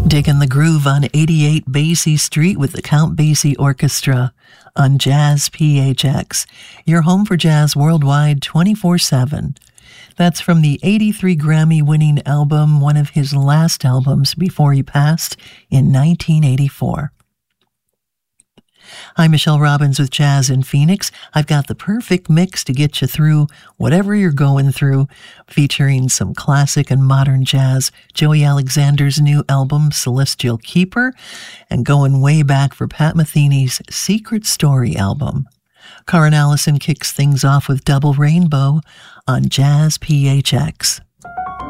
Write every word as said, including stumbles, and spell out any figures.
Digging the groove on eighty-eight Basie Street with the Count Basie Orchestra on Jazz P H X, your home for jazz worldwide twenty-four seven. That's from the eighty-three Grammy-winning album, one of his last albums before he passed in nineteen eighty-four. I'm Michelle Robbins with Jazz in Phoenix. I've got the perfect mix to get you through whatever you're going through, featuring some classic and modern jazz, Joey Alexander's new album, Celestial Keeper, and going way back for Pat Metheny's Secret Story album. Karen Allison kicks things off with Double Rainbow on Jazz P H X.